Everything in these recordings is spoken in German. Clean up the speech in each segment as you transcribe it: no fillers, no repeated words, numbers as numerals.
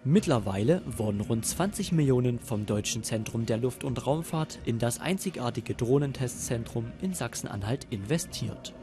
Mittlerweile wurden rund 20 Millionen vom Deutschen Zentrum der Luft- und Raumfahrt in das einzigartige Drohnentestzentrum in Sachsen-Anhalt investiert.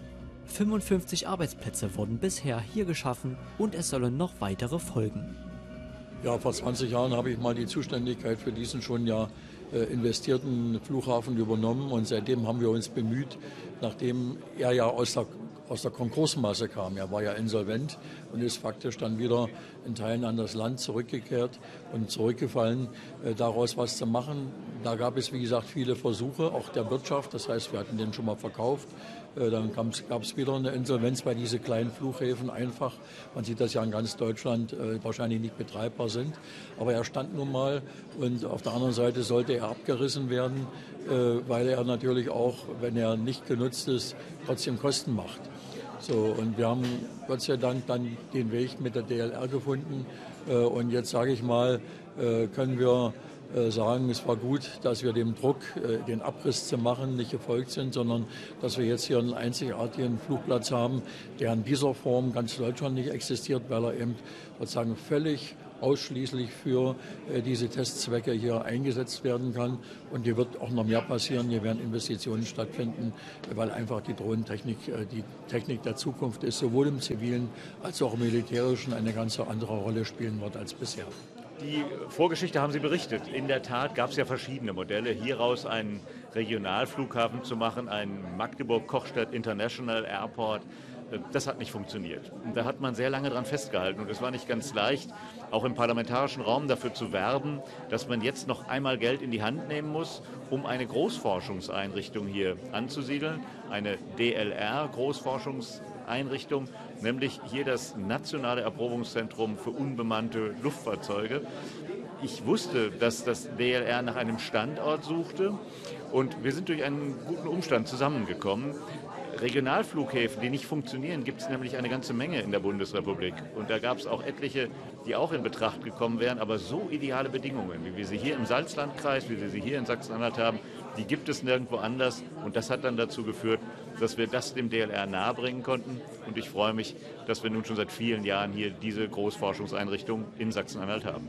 55 Arbeitsplätze wurden bisher hier geschaffen und es sollen noch weitere folgen. Ja, vor 20 Jahren habe ich mal die Zuständigkeit für diesen schon investierten Flughafen übernommen und seitdem haben wir uns bemüht, nachdem er ja aus der Konkursmasse kam. Er war ja insolvent und ist faktisch dann wieder in Teilen an das Land zurückgekehrt und zurückgefallen, daraus was zu machen. Da gab es, wie gesagt, viele Versuche, auch der Wirtschaft. Das heißt, wir hatten den schon mal verkauft. Dann gab es wieder eine Insolvenz, weil diese kleinen Flughäfen einfach, man sieht das ja in ganz Deutschland, wahrscheinlich nicht betreibbar sind. Aber er stand nun mal und auf der anderen Seite sollte er abgerissen werden, weil er natürlich auch, wenn er nicht genutzt ist, trotzdem Kosten macht. So, und wir haben Gott sei Dank dann den Weg mit der DLR gefunden. Und jetzt sage ich mal, können wir sagen, es war gut, dass wir dem Druck, den Abriss zu machen, nicht gefolgt sind, sondern dass wir jetzt hier einen einzigartigen Flugplatz haben, der in dieser Form ganz Deutschland nicht existiert, weil er eben sozusagen völlig ausschließlich für diese Testzwecke hier eingesetzt werden kann. Und hier wird auch noch mehr passieren. Hier werden Investitionen stattfinden, weil einfach die Drohnentechnik die Technik der Zukunft ist, sowohl im zivilen als auch im militärischen eine ganz andere Rolle spielen wird als bisher. Die Vorgeschichte haben Sie berichtet. In der Tat gab es ja verschiedene Modelle, hieraus einen Regionalflughafen zu machen, einen Magdeburg-Kochstadt International Airport. Das hat nicht funktioniert. Und da hat man sehr lange dran festgehalten. Und es war nicht ganz leicht, auch im parlamentarischen Raum dafür zu werben, dass man jetzt noch einmal Geld in die Hand nehmen muss, um eine Großforschungseinrichtung hier anzusiedeln. Eine DLR-Großforschungseinrichtung, nämlich hier das Nationale Erprobungszentrum für unbemannte Luftfahrzeuge. Ich wusste, dass das DLR nach einem Standort suchte und wir sind durch einen guten Umstand zusammengekommen. Regionalflughäfen, die nicht funktionieren, gibt es nämlich eine ganze Menge in der Bundesrepublik. Und da gab es auch etliche, die auch in Betracht gekommen wären. Aber so ideale Bedingungen, wie wir sie hier im Salzlandkreis, wie wir sie hier in Sachsen-Anhalt haben, die gibt es nirgendwo anders. Und das hat dann dazu geführt, dass wir das dem DLR nahebringen konnten. Und ich freue mich, dass wir nun schon seit vielen Jahren hier diese Großforschungseinrichtung in Sachsen-Anhalt haben.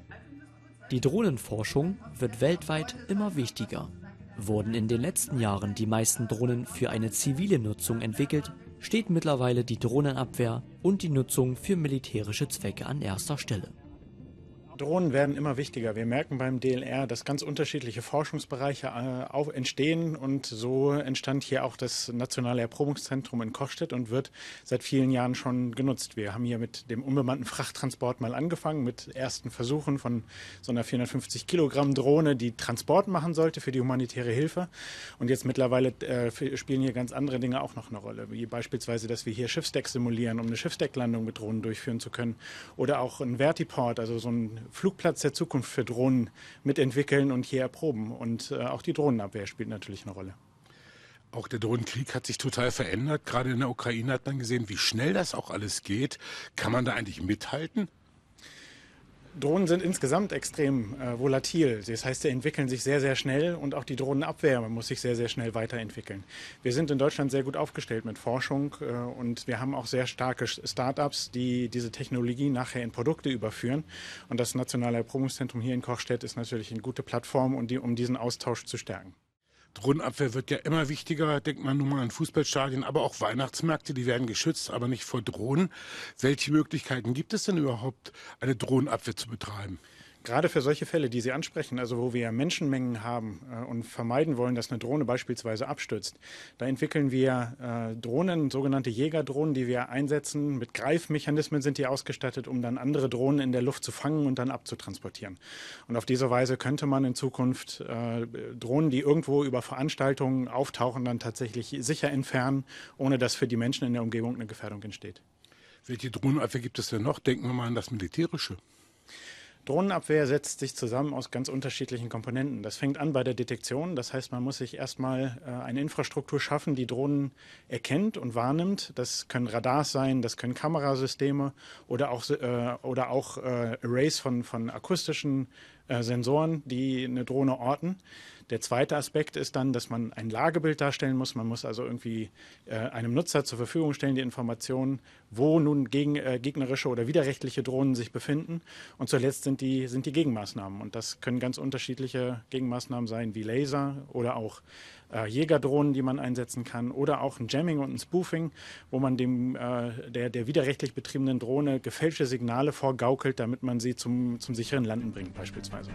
Die Drohnenforschung wird weltweit immer wichtiger. Wurden in den letzten Jahren die meisten Drohnen für eine zivile Nutzung entwickelt, steht mittlerweile die Drohnenabwehr und die Nutzung für militärische Zwecke an erster Stelle. Drohnen werden immer wichtiger. Wir merken beim DLR, dass ganz unterschiedliche Forschungsbereiche entstehen und so entstand hier auch das Nationale Erprobungszentrum in Kochstedt und wird seit vielen Jahren schon genutzt. Wir haben hier mit dem unbemannten Frachttransport mal angefangen, mit ersten Versuchen von so einer 450 Kilogramm Drohne, die Transport machen sollte für die humanitäre Hilfe. Und jetzt mittlerweile spielen hier ganz andere Dinge auch noch eine Rolle, wie beispielsweise, dass wir hier Schiffsdeck simulieren, um eine Schiffsdecklandung mit Drohnen durchführen zu können. Oder auch ein Vertiport, also so ein Flugplatz der Zukunft für Drohnen mitentwickeln und hier erproben. Und auch die Drohnenabwehr spielt natürlich eine Rolle. Auch der Drohnenkrieg hat sich total verändert. Gerade in der Ukraine hat man gesehen, wie schnell das auch alles geht. Kann man da eigentlich mithalten? Drohnen sind insgesamt extrem volatil. Das heißt, sie entwickeln sich sehr, sehr schnell und auch die Drohnenabwehr muss sich sehr, sehr schnell weiterentwickeln. Wir sind in Deutschland sehr gut aufgestellt mit Forschung und wir haben auch sehr starke Start-ups, die diese Technologie nachher in Produkte überführen. Und das Nationale Erprobungszentrum hier in Kochstedt ist natürlich eine gute Plattform, um diesen Austausch zu stärken. Drohnenabwehr wird ja immer wichtiger, denkt man nun mal an Fußballstadien, aber auch Weihnachtsmärkte, die werden geschützt, aber nicht vor Drohnen. Welche Möglichkeiten gibt es denn überhaupt, eine Drohnenabwehr zu betreiben? Gerade für solche Fälle, die Sie ansprechen, also wo wir Menschenmengen haben und vermeiden wollen, dass eine Drohne beispielsweise abstürzt, da entwickeln wir Drohnen, sogenannte Jägerdrohnen, die wir einsetzen. Mit Greifmechanismen sind die ausgestattet, um dann andere Drohnen in der Luft zu fangen und dann abzutransportieren. Und auf diese Weise könnte man in Zukunft Drohnen, die irgendwo über Veranstaltungen auftauchen, dann tatsächlich sicher entfernen, ohne dass für die Menschen in der Umgebung eine Gefährdung entsteht. Welche Drohnenabwehr gibt es denn noch? Denken wir mal an das Militärische. Drohnenabwehr setzt sich zusammen aus ganz unterschiedlichen Komponenten. Das fängt an bei der Detektion. Das heißt, man muss sich erstmal eine Infrastruktur schaffen, die Drohnen erkennt und wahrnimmt. Das können Radars sein, das können Kamerasysteme oder auch Arrays von akustischen Sensoren, die eine Drohne orten. Der zweite Aspekt ist dann, dass man ein Lagebild darstellen muss. Man muss also irgendwie einem Nutzer zur Verfügung stellen, die Informationen, wo nun gegnerische oder widerrechtliche Drohnen sich befinden. Und zuletzt sind die Gegenmaßnahmen. Und das können ganz unterschiedliche Gegenmaßnahmen sein, wie Laser oder auch Jägerdrohnen, die man einsetzen kann, oder auch ein Jamming und ein Spoofing, wo man der widerrechtlich betriebenen Drohne gefälschte Signale vorgaukelt, damit man sie zum sicheren Landen bringt beispielsweise.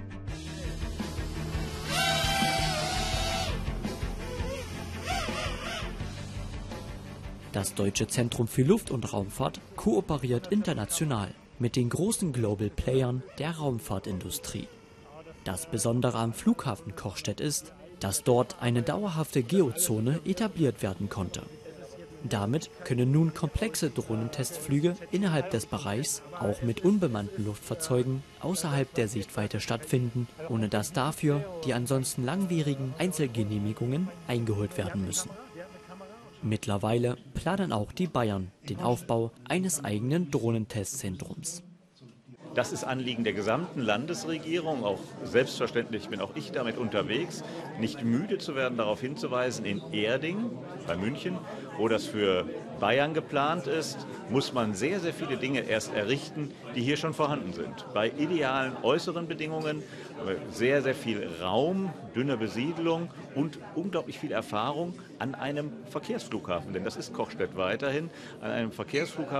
Das Deutsche Zentrum für Luft- und Raumfahrt kooperiert international mit den großen Global Playern der Raumfahrtindustrie. Das Besondere am Flughafen Cochstedt ist, dass dort eine dauerhafte Geozone etabliert werden konnte. Damit können nun komplexe Drohnentestflüge innerhalb des Bereichs auch mit unbemannten Luftfahrzeugen außerhalb der Sichtweite stattfinden, ohne dass dafür die ansonsten langwierigen Einzelgenehmigungen eingeholt werden müssen. Mittlerweile planen auch die Bayern den Aufbau eines eigenen Drohnentestzentrums. Das ist Anliegen der gesamten Landesregierung. Auch selbstverständlich bin auch ich damit unterwegs, nicht müde zu werden, darauf hinzuweisen, in Erding bei München, wo das für Bayern geplant ist, muss man sehr, sehr viele Dinge erst errichten, die hier schon vorhanden sind. Bei idealen äußeren Bedingungen, sehr, sehr viel Raum, dünne Besiedelung und unglaublich viel Erfahrung an einem Verkehrsflughafen. Denn das ist Cochstedt weiterhin, an einem Verkehrsflughafen.